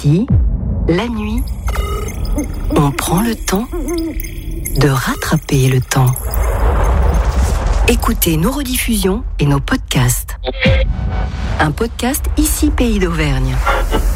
Ici, la nuit, on prend le temps de rattraper le temps. Écoutez nos rediffusions et nos podcasts. Un podcast Ici Pays d'Auvergne.